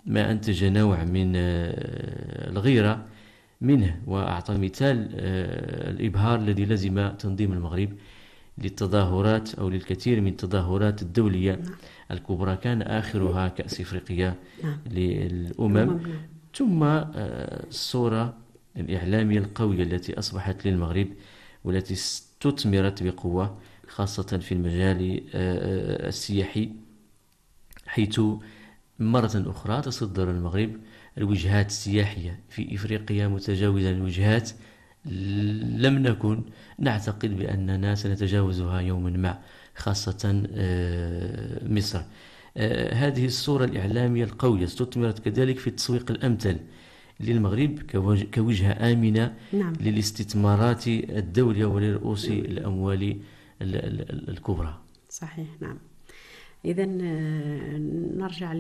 ما أنتج نوع من الغيرة منه. وأعطى مثال الإبهار الذي لزم تنظيم المغرب للتظاهرات أو للكثير من التظاهرات الدولية الكبرى، كان آخرها كأس إفريقيا للأمم. ثم الصورة الإعلامية القوية التي أصبحت للمغرب والتي استثمرت بقوة خاصة في المجال السياحي، حيث مرة أخرى تصدر المغرب الوجهات السياحية في إفريقيا، متجاوزا الوجهات لم نكن نعتقد بأننا سنتجاوزها يوما ما، خاصة مصر. هذه الصورة الإعلامية القوية استثمرت كذلك في التسويق الأمثل للمغرب كوجهة آمنة للاستثمارات الدولية ولرؤوس الأموال الكبرى. صحيح، نعم. إذن نرجع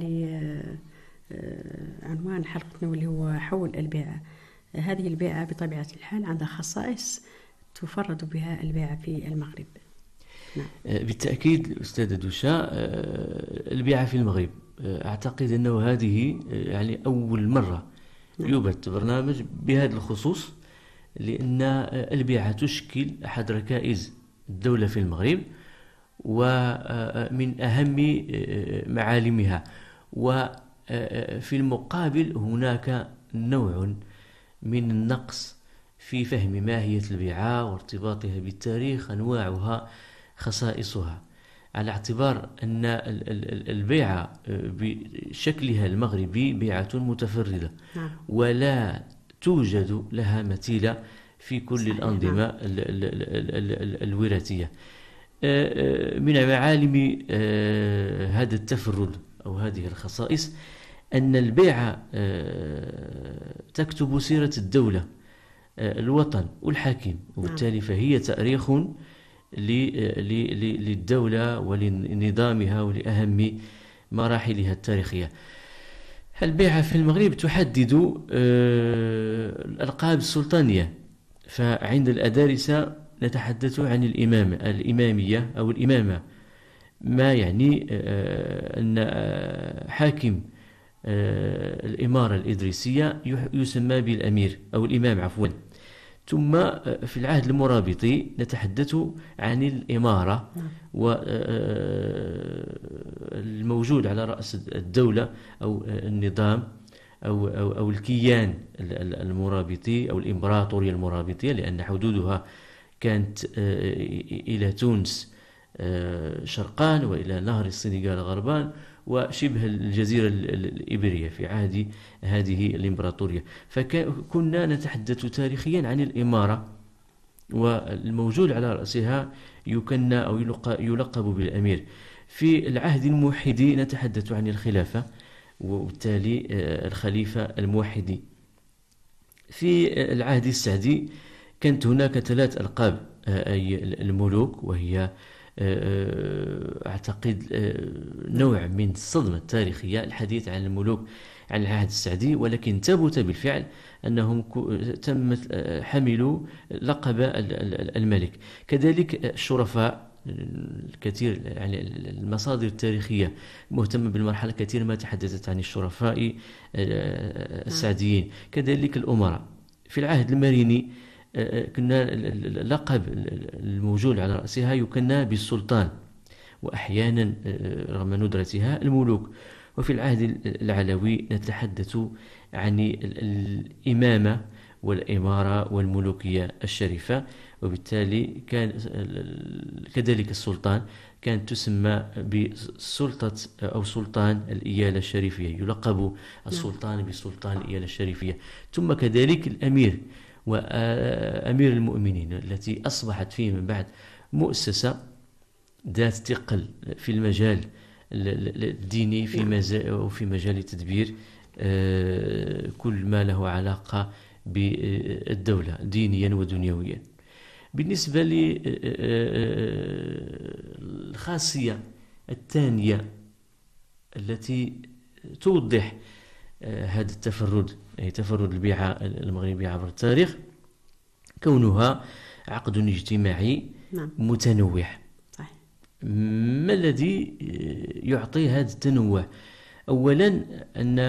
لعنوان حلقتنا واللي هو حول البيعة. هذه البيعة بطبيعة الحال عندها خصائص تفرد بها البيعة في المغرب. نعم. بالتأكيد أستاذة دوشا، البيعة في المغرب أعتقد أنه هذه يعني أول مرة يبث برنامج بهذا الخصوص، لأن البيعة تشكل أحد ركائز الدولة في المغرب ومن أهم معالمها. وفي المقابل هناك نوع من النقص في فهم ماهية البيعة وارتباطها بالتاريخ، أنواعها، خصائصها، على اعتبار أن البيعة بشكلها المغربي بيعة متفردة ولا توجد لها مثيلة في كل الأنظمة الوراثية. من معالم هذا التفرد أو هذه الخصائص أن البيعة تكتب سيرة الدولة، الوطن والحاكم، وبالتالي فهي تاريخ للدولة ولنظامها ولأهم مراحلها التاريخية. البيعة في المغرب تحدد الألقاب السلطانية، فعند الأدارسة نتحدث عن الإمامية أو الإمامة، ما يعني أن حاكم الإمارة الإدريسية يسمى بالأمير أو الإمام عفوا. ثم في العهد المرابطي نتحدث عن الإمارة والموجود على رأس الدولة أو النظام أو الكيان المرابطي أو الإمبراطورية المرابطية، لأن حدودها كانت إلى تونس شرقان وإلى نهر السنغال غربان وشبه الجزيرة الإبرية في عهد هذه الإمبراطورية. فكنا نتحدث تاريخيا عن الإمارة، والموجود على رأسها يكنى أو يلقب بالأمير. في العهد الموحدي نتحدث عن الخلافة وبالتالي الخليفة الموحدي. في العهد السعدي كانت هناك 3 ألقاب، أي الملوك، وهي أعتقد نوع من الصدمة التاريخية الحديث عن الملوك عن العهد السعدي، ولكن ثبت بالفعل أنهم حملوا لقب الملك. كذلك الشرفاء الكثير، يعني المصادر التاريخية مهتمة بالمرحلة كثير ما تحدثت عن الشرفاء السعديين. كذلك الأمراء. في العهد المريني كنا اللقب الموجود على رأسها يكنى بالسلطان، وأحيانا رغم ندرتها الملوك. وفي العهد العلوي نتحدث عن الإمامة والإمارة والملوكية الشريفة، وبالتالي كان كذلك السلطان كانت تسمى بسلطة أو سلطان الإيالة الشريفية، يلقب السلطان بسلطان الإيالة الشريفية. ثم كذلك الأمير وأمير المؤمنين، التي أصبحت فيه من بعد مؤسسة ذات ثقل في المجال الديني وفي مجال تدبير كل ما له علاقة بالدولة دينيا ودنيويا. بالنسبة للخاصية الثانية التي توضح هذا التفرد، أي تفرد البيعة المغربية عبر التاريخ، كونها عقد اجتماعي متنوع. ما الذي يعطي هذا التنوع؟ أولا أن